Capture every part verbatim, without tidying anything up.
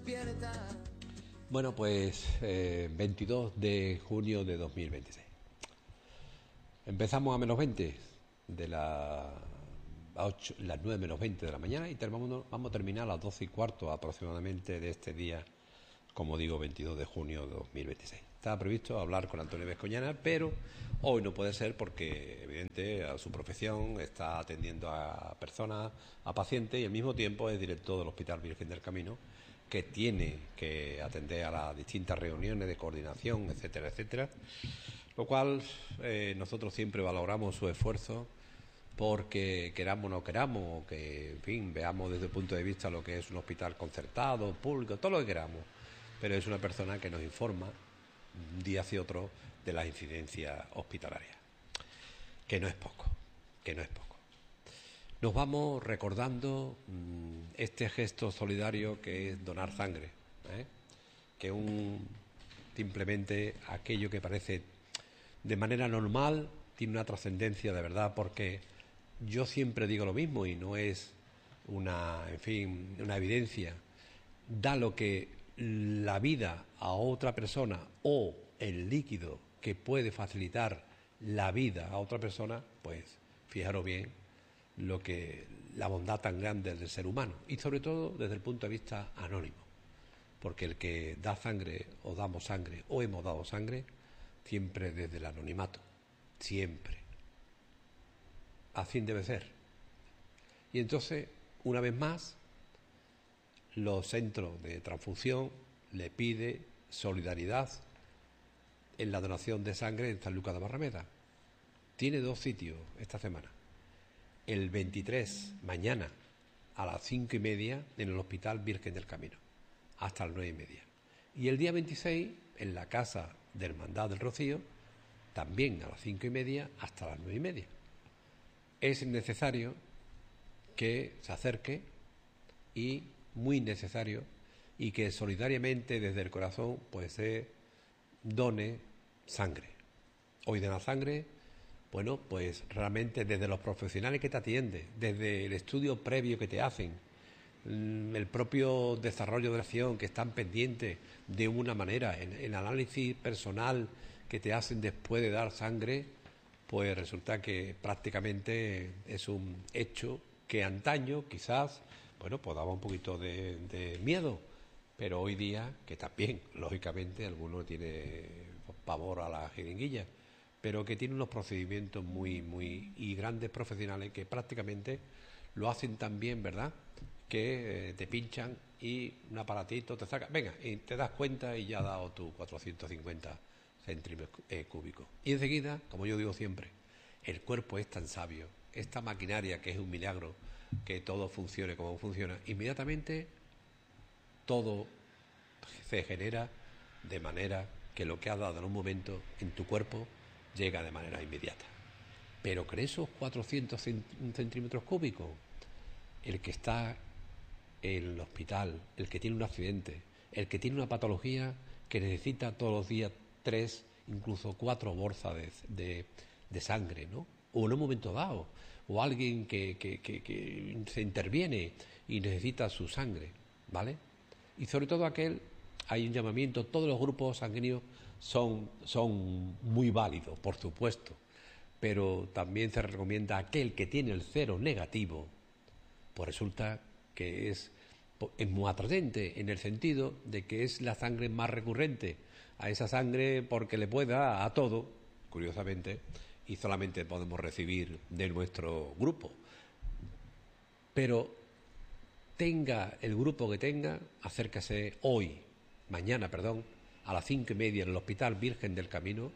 Bueno, pues eh, veintidós de junio de dos mil veintiséis. Empezamos a menos veinte de la, a ocho, las nueve menos veinte de la mañana y terminamos, vamos a terminar a las doce y cuarto aproximadamente de este día, como digo, veintidós de junio de dos mil veintiséis. Estaba previsto hablar con Antonio Vescoñana, pero hoy no puede ser porque, evidente, a su profesión está atendiendo a personas, a pacientes, y al mismo tiempo es director del Hospital Virgen del Camino, que tiene que atender a las distintas reuniones de coordinación, etcétera, etcétera. Lo cual eh, nosotros siempre valoramos su esfuerzo, porque queramos o no queramos, o que, en fin, veamos desde el punto de vista lo que es un hospital concertado, público, todo lo que queramos. Pero es una persona que nos informa un día hacia otro de las incidencias hospitalarias, que no es poco, que no es poco. Nos vamos recordando mmm, este gesto solidario que es donar sangre, ¿eh? que un simplemente aquello que parece de manera normal tiene una trascendencia de verdad, porque yo siempre digo lo mismo y no es una, en fin, una evidencia. Da lo que la vida a otra persona o el líquido que puede facilitar la vida a otra persona, pues fijaros bien lo que la bondad tan grande del ser humano, y sobre todo desde el punto de vista anónimo, porque el que da sangre o damos sangre o hemos dado sangre siempre desde el anonimato, siempre, así debe ser. Y entonces, una vez más, los centros de transfusión le pide solidaridad en la donación de sangre en San Lucas de Barrameda. Tiene dos sitios esta semana. El veintitrés, mañana, a las cinco y media, en el Hospital Virgen del Camino, hasta las nueve y media. Y el día veintiséis, en la Casa de Hermandad del Rocío, también a las cinco y media, hasta las nueve y media. Es necesario que se acerque, y muy necesario, y que solidariamente desde el corazón pues se done sangre. Hoy de la sangre, bueno, pues realmente desde los profesionales que te atienden, desde el estudio previo que te hacen, el propio desarrollo de la acción que están pendientes de una manera, en el análisis personal que te hacen después de dar sangre, pues resulta que prácticamente es un hecho que antaño quizás, bueno, pues daba un poquito de, de miedo, pero hoy día, que también, lógicamente, alguno tiene pavor a la jeringuilla, pero que tiene unos procedimientos muy, muy, y grandes profesionales que prácticamente lo hacen tan bien, ¿verdad?, que eh, te pinchan y un aparatito te saca, venga, y te das cuenta y ya ha dado tu cuatrocientos cincuenta centímetros eh, cúbicos. Y enseguida, como yo digo siempre, el cuerpo es tan sabio, esta maquinaria que es un milagro, que todo funcione como funciona, inmediatamente todo se genera de manera que lo que has dado en un momento en tu cuerpo llega de manera inmediata. Pero que esos cuatrocientos centímetros cúbicos, el que está en el hospital, el que tiene un accidente, el que tiene una patología que necesita todos los días tres, incluso cuatro bolsas de, de, de sangre, ¿no? O en un momento dado, o alguien que, que, que, que se interviene y necesita su sangre, ¿vale? Y sobre todo aquel, hay un llamamiento, todos los grupos sanguíneos son, son muy válidos, por supuesto, pero también se recomienda aquel que tiene el cero negativo, pues resulta que es, es muy atrayente en el sentido de que es la sangre más recurrente a esa sangre, porque le puede dar a todo, curiosamente, y solamente podemos recibir de nuestro grupo. Pero tenga el grupo que tenga, acércase hoy, mañana, perdón, a las cinco y media en el Hospital Virgen del Camino,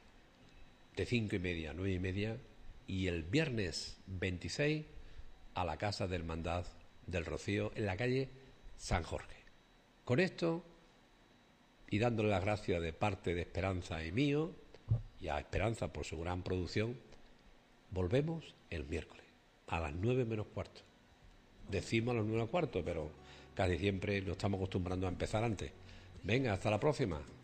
de cinco y media a nueve y media, y el viernes veintiséis a la Casa de Hermandad del Rocío, en la calle San Jorge. Con esto, y dándole las gracias de parte de Esperanza y mío, y a Esperanza por su gran producción, volvemos el miércoles, a las nueve menos cuarto. Decimos a las nueve menos cuarto, pero casi siempre nos estamos acostumbrando a empezar antes. Venga, hasta la próxima.